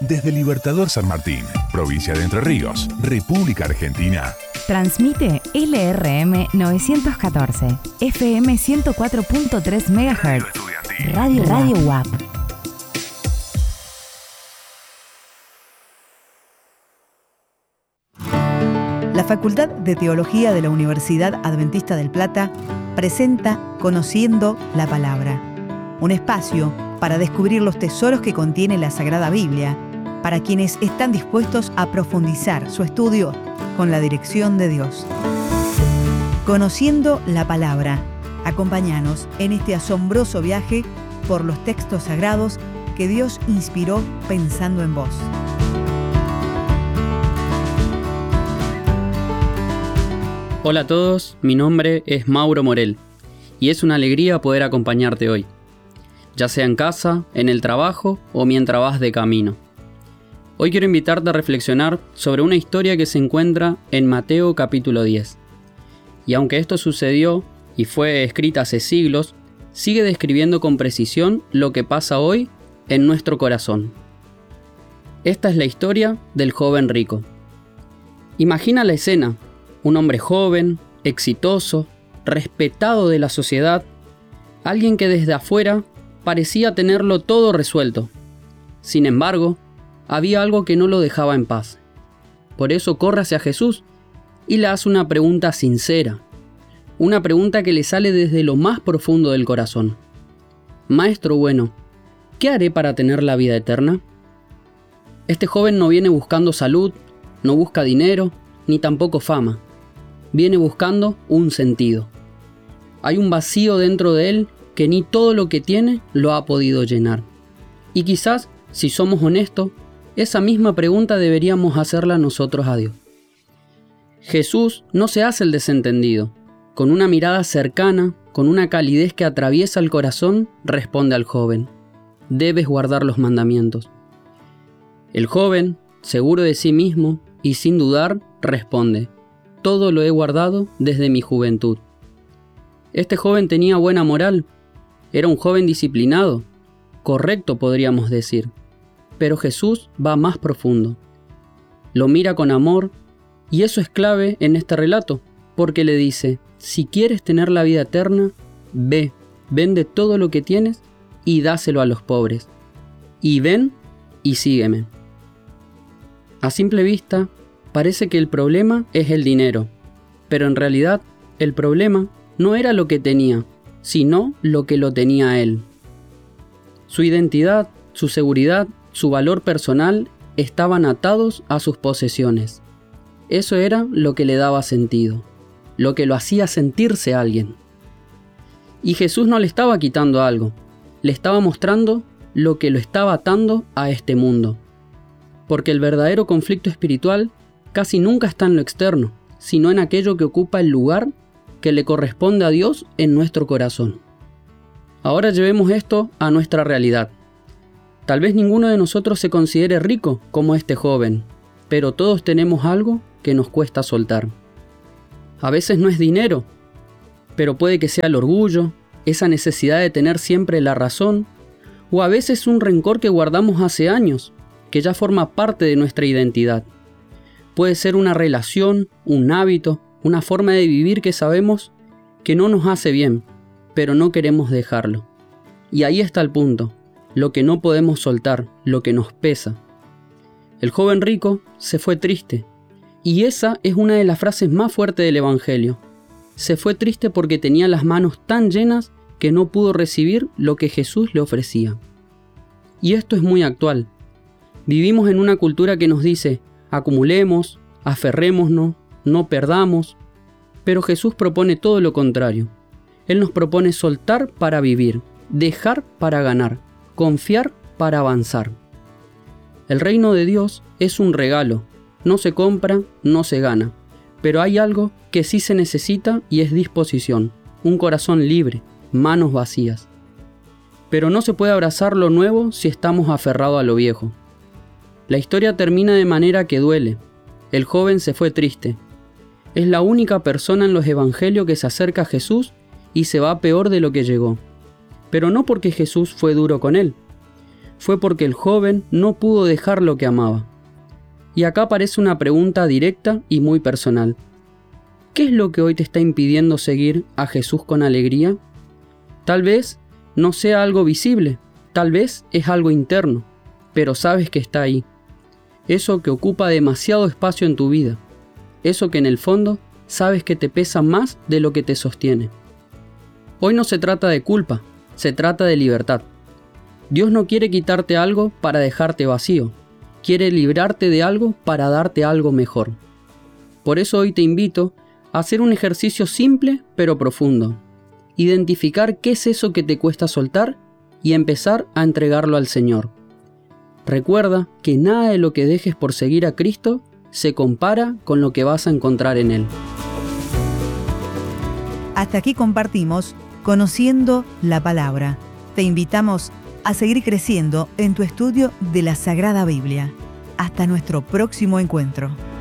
Desde Libertador San Martín, provincia de Entre Ríos, República Argentina. Transmite LRM 914, FM 104.3 MHz, Radio UAP. La Facultad de Teología de la Universidad Adventista del Plata presenta Conociendo la Palabra, un espacio para descubrir los tesoros que contiene la Sagrada Biblia, para quienes están dispuestos a profundizar su estudio con la dirección de Dios. Conociendo la Palabra, acompáñanos en este asombroso viaje por los textos sagrados que Dios inspiró pensando en vos. Hola a todos, mi nombre es Mauro Morel y es una alegría poder acompañarte hoy, ya sea en casa, en el trabajo o mientras vas de camino. Hoy quiero invitarte a reflexionar sobre una historia que se encuentra en Mateo capítulo 10. Y aunque esto sucedió y fue escrita hace siglos, sigue describiendo con precisión lo que pasa hoy en nuestro corazón. Esta es la historia del joven rico. Imagina la escena. Un hombre joven, exitoso, respetado de la sociedad, alguien que desde afuera parecía tenerlo todo resuelto. Sin embargo, había algo que no lo dejaba en paz. Por eso corre hacia Jesús y le hace una pregunta sincera, una pregunta que le sale desde lo más profundo del corazón. Maestro bueno, ¿qué haré para tener la vida eterna? Este joven no viene buscando salud, no busca dinero, ni tampoco fama. Viene buscando un sentido. Hay un vacío dentro de él que ni todo lo que tiene lo ha podido llenar. Y quizás, si somos honestos, esa misma pregunta deberíamos hacerla nosotros a Dios. Jesús no se hace el desentendido. Con una mirada cercana, con una calidez que atraviesa el corazón, responde al joven: debes guardar los mandamientos. El joven, seguro de sí mismo y sin dudar, responde: todo lo he guardado desde mi juventud. Este joven tenía buena moral, era un joven disciplinado, correcto podríamos decir, pero Jesús va más profundo. Lo mira con amor y eso es clave en este relato, porque le dice: si quieres tener la vida eterna, vende todo lo que tienes y dáselo a los pobres. Y ven y sígueme. A simple vista, parece que el problema es el dinero, pero en realidad el problema no era lo que tenía, sino lo que lo tenía a él. Su identidad, su seguridad, su valor personal estaban atados a sus posesiones. Eso era lo que le daba sentido, lo que lo hacía sentirse alguien. Y Jesús no le estaba quitando algo, le estaba mostrando lo que lo estaba atando a este mundo. Porque el verdadero conflicto espiritual casi nunca está en lo externo, sino en aquello que ocupa el lugar que le corresponde a Dios en nuestro corazón. Ahora llevemos esto a nuestra realidad. Tal vez ninguno de nosotros se considere rico como este joven, pero todos tenemos algo que nos cuesta soltar. A veces no es dinero, pero puede que sea el orgullo, esa necesidad de tener siempre la razón, o a veces un rencor que guardamos hace años, que ya forma parte de nuestra identidad. Puede ser una relación, un hábito, una forma de vivir que sabemos que no nos hace bien, pero no queremos dejarlo. Y ahí está el punto, lo que no podemos soltar, lo que nos pesa. El joven rico se fue triste, y esa es una de las frases más fuertes del Evangelio. Se fue triste porque tenía las manos tan llenas que no pudo recibir lo que Jesús le ofrecía. Y esto es muy actual. Vivimos en una cultura que nos dice: acumulemos, aferrémonos, no perdamos. Pero Jesús propone todo lo contrario. Él nos propone soltar para vivir, dejar para ganar, confiar para avanzar. El reino de Dios es un regalo, no se compra, no se gana. Pero hay algo que sí se necesita y es disposición, un corazón libre, manos vacías. Pero no se puede abrazar lo nuevo si estamos aferrados a lo viejo. La historia termina de manera que duele. El joven se fue triste. Es la única persona en los evangelios que se acerca a Jesús y se va peor de lo que llegó. Pero no porque Jesús fue duro con él. fue porque el joven no pudo dejar lo que amaba. Y acá aparece una pregunta directa y muy personal. ¿Qué es lo que hoy te está impidiendo seguir a Jesús con alegría? Tal vez no sea algo visible, tal vez es algo interno, pero sabes que está ahí. Eso que ocupa demasiado espacio en tu vida. Eso que en el fondo sabes que te pesa más de lo que te sostiene. Hoy no se trata de culpa, se trata de libertad. Dios no quiere quitarte algo para dejarte vacío. Quiere librarte de algo para darte algo mejor. Por eso hoy te invito a hacer un ejercicio simple pero profundo. Identificar qué es eso que te cuesta soltar y empezar a entregarlo al Señor. Recuerda que nada de lo que dejes por seguir a Cristo se compara con lo que vas a encontrar en Él. Hasta aquí compartimos Conociendo la Palabra. Te invitamos a seguir creciendo en tu estudio de la Sagrada Biblia. Hasta nuestro próximo encuentro.